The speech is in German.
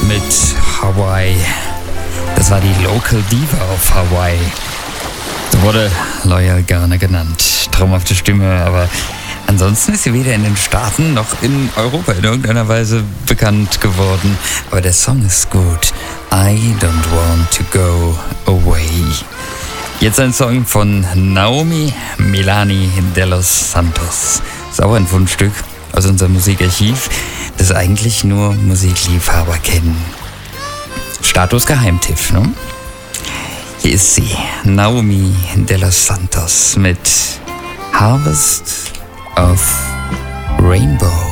mit Hawaii. Das war die Local Diva auf Hawaii. So wurde Loyal gerne genannt. Traumhafte Stimme, aber ansonsten ist sie weder in den Staaten noch in Europa in irgendeiner Weise bekannt geworden. Aber der Song ist gut. I don't want to go away. Jetzt ein Song von Naomi Milani de los Santos. Ist auch ein Fundstück aus unserem Musikarchiv, das eigentlich nur Musikliebhaber kennen. Status Geheimtipp, ne? Hier ist sie, Naomi de los Santos mit Harvest of Rainbow.